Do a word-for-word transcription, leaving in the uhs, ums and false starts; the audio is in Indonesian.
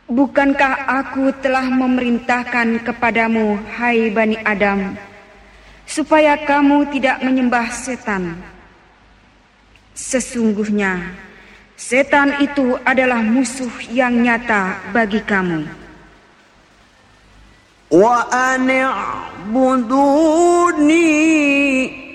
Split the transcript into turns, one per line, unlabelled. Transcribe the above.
Bukankah aku telah memerintahkan kepadamu, hai Bani Adam, supaya kamu tidak menyembah setan? Sesungguhnya, setan itu adalah musuh yang nyata bagi kamu.
Wa ani'buduni